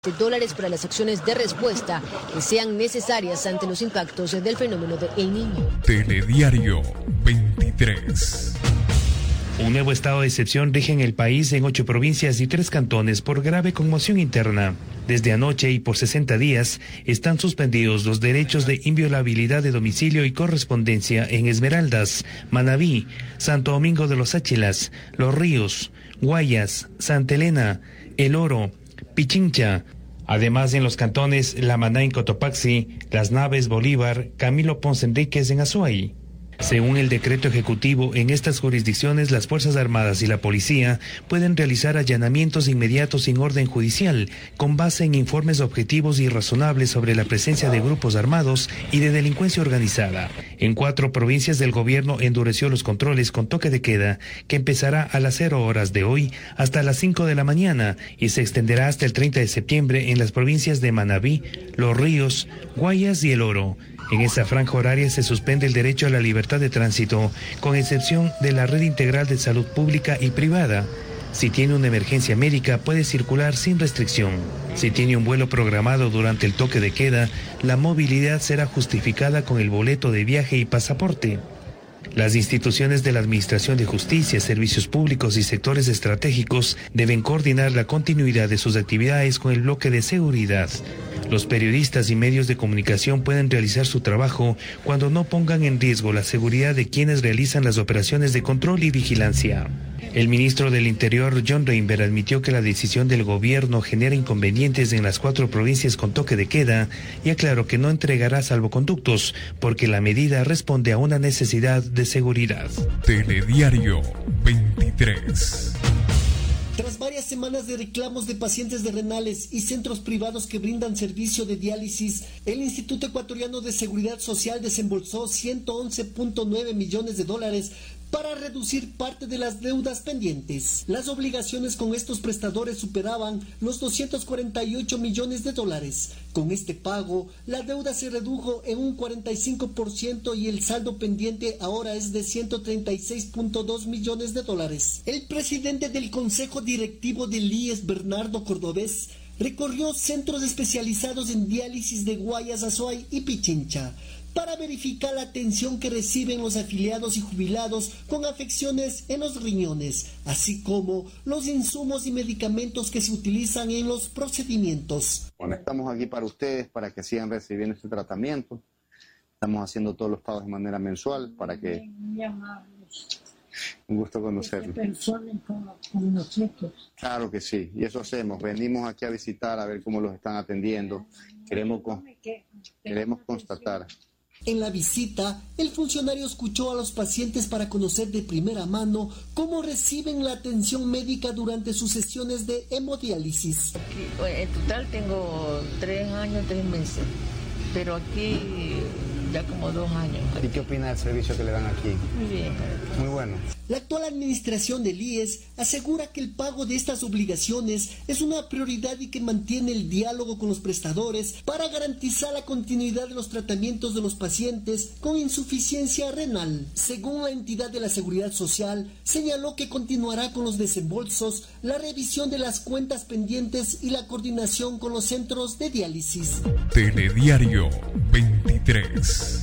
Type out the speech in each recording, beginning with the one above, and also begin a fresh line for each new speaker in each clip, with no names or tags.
$, para las acciones de respuesta que sean necesarias ante los impactos del fenómeno de El Niño.
Telediario 23.
Un nuevo estado de excepción rige en el país en 8 provincias y 3 cantones por grave conmoción interna. Desde anoche y por 60 días están suspendidos los derechos de inviolabilidad de domicilio y correspondencia en Esmeraldas, Manabí, Santo Domingo de los Áchilas, Los Ríos, Guayas, Santa Elena, El Oro, Pichincha. Además, en los cantones La Maná en Cotopaxi, Las Naves, Bolívar, Camilo Ponce Enríquez en Azuay. Según el decreto ejecutivo, en estas jurisdicciones las Fuerzas Armadas y la Policía pueden realizar allanamientos inmediatos sin orden judicial, con base en informes objetivos y razonables sobre la presencia de grupos armados y de delincuencia organizada. En 4 provincias del gobierno endureció los controles con toque de queda, que empezará a las 0 horas de hoy hasta las 5 de la mañana y se extenderá hasta el 30 de septiembre en las provincias de Manabí, Los Ríos, Guayas y El Oro. En esa franja horaria se suspende el derecho a la libertad de tránsito, con excepción de la red integral de salud pública y privada. Si tiene una emergencia médica, puede circular sin restricción. Si tiene un vuelo programado durante el toque de queda, la movilidad será justificada con el boleto de viaje y pasaporte. Las instituciones de la Administración de Justicia, servicios públicos y sectores estratégicos deben coordinar la continuidad de sus actividades con el bloque de seguridad. Los periodistas y medios de comunicación pueden realizar su trabajo cuando no pongan en riesgo la seguridad de quienes realizan las operaciones de control y vigilancia. El ministro del Interior, John Reinberg, admitió que la decisión del gobierno genera inconvenientes en las 4 provincias con toque de queda y aclaró que no entregará salvoconductos porque la medida responde a una necesidad de seguridad.
Telediario 23.
Tras varias semanas de reclamos de pacientes de renales y centros privados que brindan servicio de diálisis, el Instituto Ecuatoriano de Seguridad Social desembolsó $111.9 millones para reducir parte de las deudas pendientes. Las obligaciones con estos prestadores superaban los $248 millones. Con este pago, la deuda se redujo en un 45% y el saldo pendiente ahora es de $136.2 millones. El presidente del Consejo Directivo del IES, Bernardo Cordobés, recorrió centros especializados en diálisis de Guayas, Azuay y Pichincha para verificar la atención que reciben los afiliados y jubilados con afecciones en los riñones, así como los insumos y medicamentos que se utilizan en los procedimientos.
Bueno, estamos aquí para ustedes, para que sigan recibiendo este tratamiento. Estamos haciendo todos los pagos de manera mensual para que... Un gusto conocerlo. Con nosotros. Claro que sí, y eso hacemos. Venimos aquí a visitar, a ver cómo los están atendiendo. Queremos constatar.
En la visita, el funcionario escuchó a los pacientes para conocer de primera mano cómo reciben la atención médica durante sus sesiones de hemodiálisis.
En total tengo 3 años, 3 meses, pero aquí ya como 2 años.
¿Y qué opina del servicio que le dan aquí?
Muy bien.
Muy bueno.
La actual administración del IES asegura que el pago de estas obligaciones es una prioridad y que mantiene el diálogo con los prestadores para garantizar la continuidad de los tratamientos de los pacientes con insuficiencia renal. Según la entidad de la Seguridad Social, señaló que continuará con los desembolsos, la revisión de las cuentas pendientes y la coordinación con los centros de diálisis.
Telediario 23.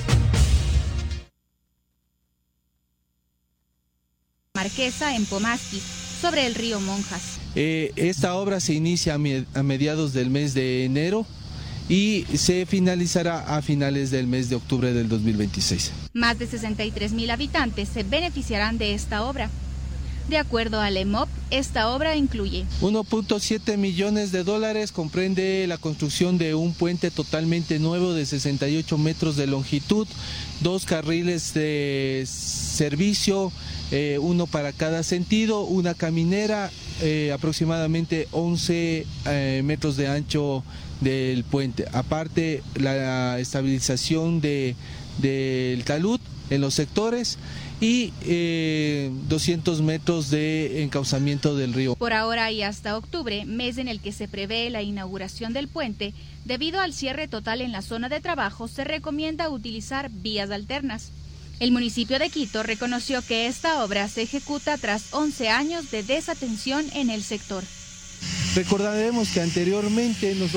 Marquesa en Pomasqui, sobre el río Monjas.
Esta obra se inicia a mediados del mes de enero y se finalizará a finales del mes de octubre del 2026.
Más de 63,000 habitantes se beneficiarán de esta obra. De acuerdo al EMOP, esta obra incluye
$1.7 millones, comprende la construcción de un puente totalmente nuevo de 68 metros de longitud, 2 carriles de servicio, uno para cada sentido, una caminera, aproximadamente 11 metros de ancho del puente. Aparte, la estabilización del talud en los sectores y 200 metros de encauzamiento del río.
Por ahora y hasta octubre, mes en el que se prevé la inauguración del puente, debido al cierre total en la zona de trabajo, se recomienda utilizar vías alternas. El municipio de Quito reconoció que esta obra se ejecuta tras 11 años de desatención en el sector.
Recordaremos que anteriormente nosotros